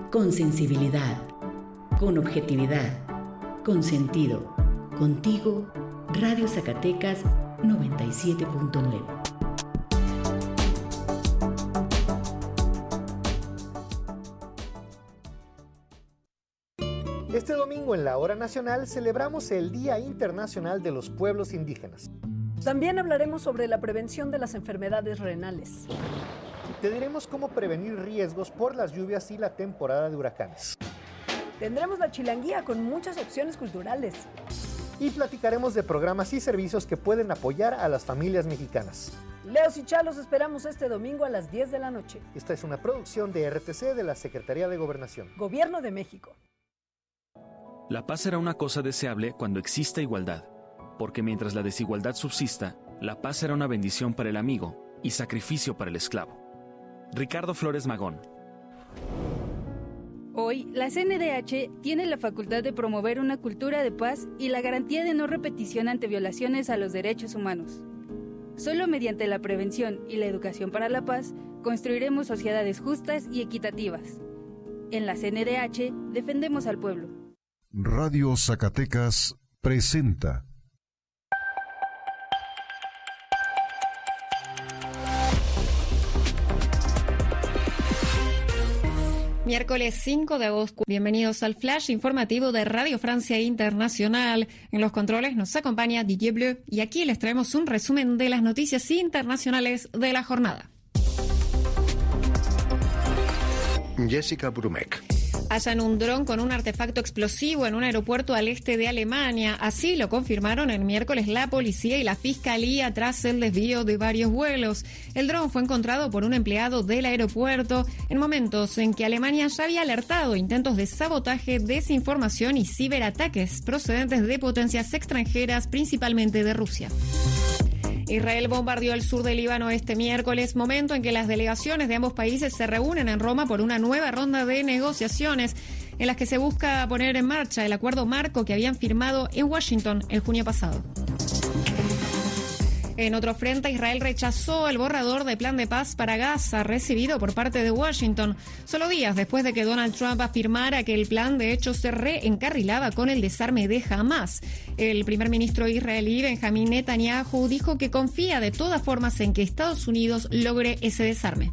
con sensibilidad, con objetividad, con sentido. Contigo, Radio Zacatecas 97.9. Este domingo en la Hora Nacional celebramos el Día Internacional de los Pueblos Indígenas. También hablaremos sobre la prevención de las enfermedades renales. Te diremos cómo prevenir riesgos por las lluvias y la temporada de huracanes. Tendremos la chilanguía con muchas opciones culturales. Y platicaremos de programas y servicios que pueden apoyar a las familias mexicanas. Leos y Chalos esperamos este domingo a las 10 de la noche. Esta es una producción de RTC de la Secretaría de Gobernación. Gobierno de México. La paz será una cosa deseable cuando exista igualdad, porque mientras la desigualdad subsista, la paz será una bendición para el amigo y sacrificio para el esclavo. Ricardo Flores Magón. Hoy, la CNDH tiene la facultad de promover una cultura de paz y la garantía de no repetición ante violaciones a los derechos humanos. Solo mediante la prevención y la educación para la paz, construiremos sociedades justas y equitativas. En la CNDH, defendemos al pueblo. Radio Zacatecas presenta Miércoles 5 de agosto. Bienvenidos al flash informativo de Radio Francia Internacional. En los controles nos acompaña Didier Bleu y aquí les traemos un resumen de las noticias internacionales de la jornada. Jessica Brumek. Hallan un dron con un artefacto explosivo en un aeropuerto al este de Alemania. Así lo confirmaron el miércoles la policía y la fiscalía tras el desvío de varios vuelos. El dron fue encontrado por un empleado del aeropuerto en momentos en que Alemania ya había alertado intentos de sabotaje, desinformación y ciberataques procedentes de potencias extranjeras, principalmente de Rusia. Israel bombardeó el sur del Líbano este miércoles, momento en que las delegaciones de ambos países se reúnen en Roma por una nueva ronda de negociaciones en las que se busca poner en marcha el acuerdo marco que habían firmado en Washington el junio pasado. En otro frente, Israel rechazó el borrador de plan de paz para Gaza recibido por parte de Washington, solo días después de que Donald Trump afirmara que el plan de hecho se reencarrilaba con el desarme de Hamás. El primer ministro israelí, Benjamín Netanyahu, dijo que confía de todas formas en que Estados Unidos logre ese desarme.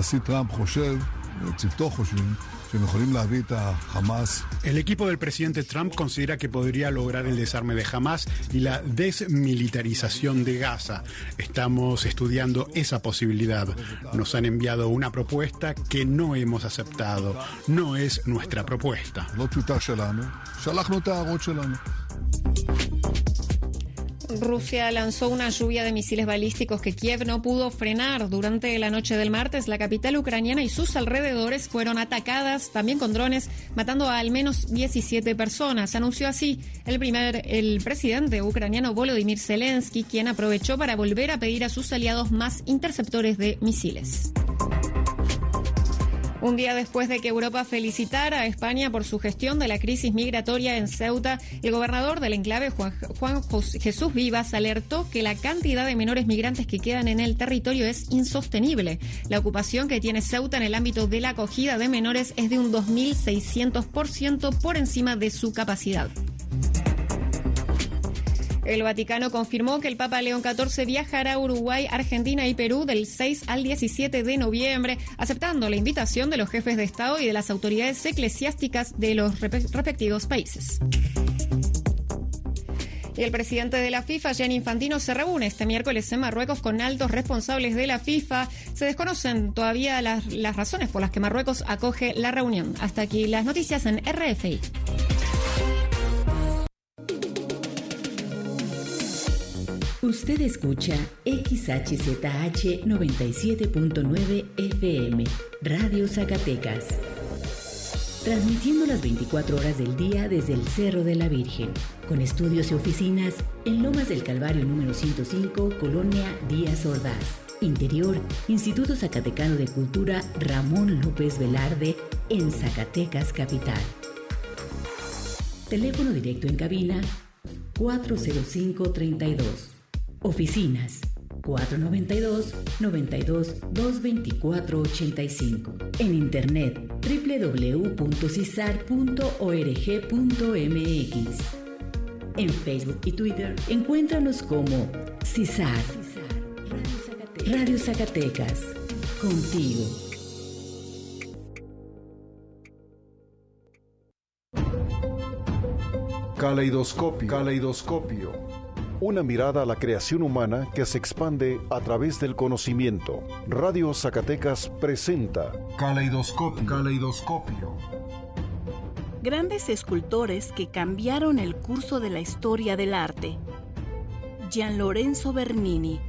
El equipo del presidente Trump considera que podría lograr el desarme de Hamás y la desmilitarización de Gaza. Estamos estudiando esa posibilidad. Nos han enviado una propuesta que no hemos aceptado. No es nuestra propuesta. Rusia lanzó una lluvia de misiles balísticos que Kiev no pudo frenar. Durante la noche del martes, la capital ucraniana y sus alrededores fueron atacadas, también con drones, matando a al menos 17 personas. Anunció así el presidente ucraniano Volodymyr Zelensky, quien aprovechó para volver a pedir a sus aliados más interceptores de misiles. Un día después de que Europa felicitara a España por su gestión de la crisis migratoria en Ceuta, el gobernador del enclave, Juan Jesús Vivas, alertó que la cantidad de menores migrantes que quedan en el territorio es insostenible. La ocupación que tiene Ceuta en el ámbito de la acogida de menores es de un 2.600% por encima de su capacidad. El Vaticano confirmó que el Papa León XIV viajará a Uruguay, Argentina y Perú del 6 al 17 de noviembre, aceptando la invitación de los jefes de Estado y de las autoridades eclesiásticas de los respectivos países. Y el presidente de la FIFA, Gianni Infantino, se reúne este miércoles en Marruecos con altos responsables de la FIFA. Se desconocen todavía las razones por las que Marruecos acoge la reunión. Hasta aquí las noticias en RFI. Usted escucha XHZH 97.9 FM, Radio Zacatecas. Transmitiendo las 24 horas del día desde el Cerro de la Virgen, con estudios y oficinas en Lomas del Calvario número 105, Colonia Díaz Ordaz. Interior, Instituto Zacatecano de Cultura Ramón López Velarde, en Zacatecas Capital. Teléfono directo en cabina 405-32. Oficinas 492-92-224-85. En internet www.cisar.org.mx. En Facebook y Twitter, encuéntranos como CISAR. Radio Zacatecas, contigo. Caleidoscopio. Una mirada a la creación humana que se expande a través del conocimiento. Radio Zacatecas presenta Caleidoscopio. Grandes escultores que cambiaron el curso de la historia del arte. Gian Lorenzo Bernini,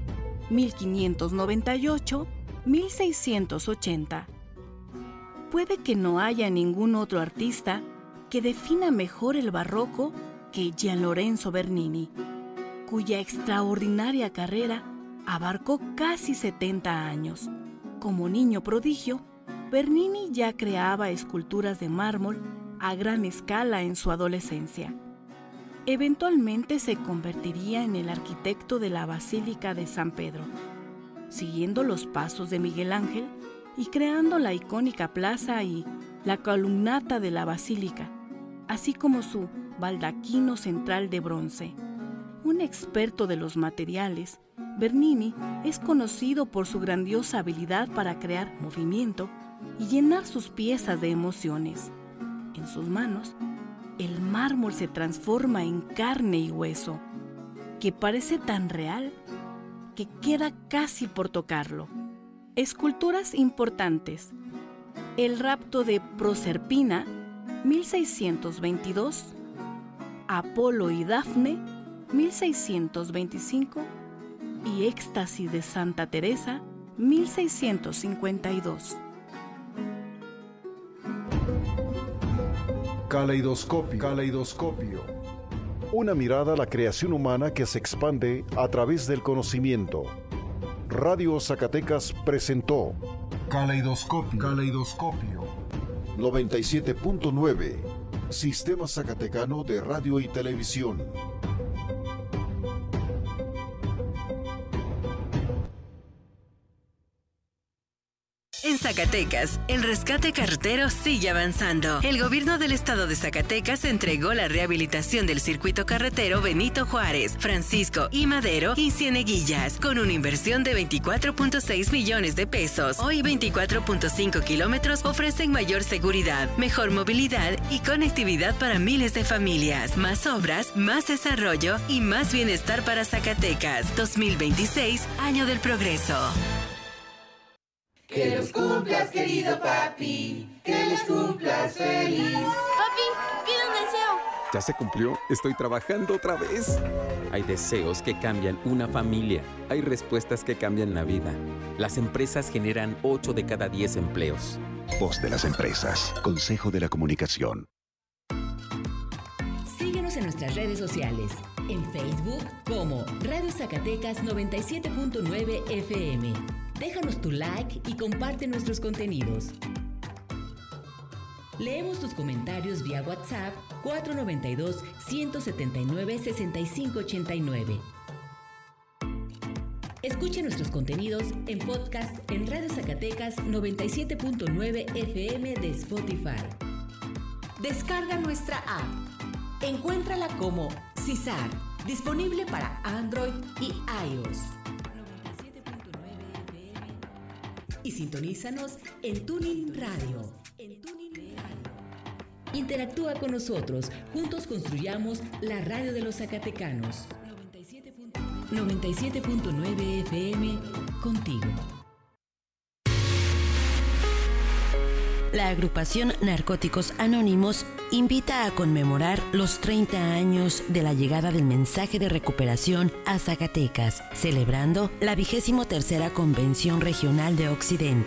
1598-1680. Puede que no haya ningún otro artista que defina mejor el barroco que Gian Lorenzo Bernini, cuya extraordinaria carrera abarcó casi 70 años. Como niño prodigio, Bernini ya creaba esculturas de mármol a gran escala en su adolescencia. Eventualmente se convertiría en el arquitecto de la Basílica de San Pedro, siguiendo los pasos de Miguel Ángel y creando la icónica plaza y la columnata de la basílica, así como su baldaquino central de bronce. Un experto de los materiales, Bernini es conocido por su grandiosa habilidad para crear movimiento y llenar sus piezas de emociones. En sus manos, el mármol se transforma en carne y hueso, que parece tan real que queda casi por tocarlo. Esculturas importantes: El rapto de Proserpina, 1622, Apolo y Dafne, 1625, y Éxtasis de Santa Teresa, 1652. Caleidoscopio. Una mirada a la creación humana que se expande a través del conocimiento. Radio Zacatecas presentó Caleidoscopio. 97.9. Sistema Zacatecano de Radio y Televisión. En Zacatecas, el rescate carretero sigue avanzando. El gobierno del estado de Zacatecas entregó la rehabilitación del circuito carretero Benito Juárez, Francisco y Madero y Cieneguillas, con una inversión de 24.6 millones de pesos. Hoy 24.5 kilómetros ofrecen mayor seguridad, mejor movilidad y conectividad para miles de familias. Más obras, más desarrollo y más bienestar para Zacatecas. 2026, año del progreso. Que los cumplas, querido papi, que los cumplas feliz. Papi, pide un deseo. ¿Ya se cumplió? Estoy trabajando otra vez. Hay deseos que cambian una familia. Hay respuestas que cambian la vida. Las empresas generan 8 de cada 10 empleos. Voz de las empresas. Consejo de la Comunicación. Síguenos en nuestras redes sociales. En Facebook como Radio Zacatecas 97.9 FM. Déjanos tu like y comparte nuestros contenidos. Leemos tus comentarios vía WhatsApp 492-179-6589. Escuche nuestros contenidos en podcast en Radio Zacatecas 97.9 FM de Spotify. Descarga nuestra app. Encuéntrala como CISAR, disponible para Android y iOS. Y sintonízanos en TuneIn Radio. Interactúa con nosotros. Juntos construyamos la radio de los zacatecanos. 97.9 FM, contigo. La agrupación Narcóticos Anónimos invita a conmemorar los 30 años de la llegada del mensaje de recuperación a Zacatecas, celebrando la 23ª Convención Regional de Occidente.